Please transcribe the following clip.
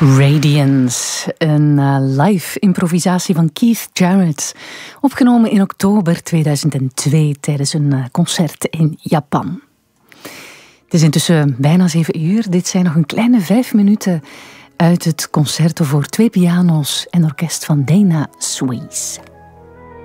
Radiance, een live improvisatie van Keith Jarrett, opgenomen in oktober 2002 tijdens een concert in Japan. Het is intussen bijna 7 uur. Dit zijn nog een kleine 5 minuten uit het concerto voor 2 piano's en orkest van Dana Suisse.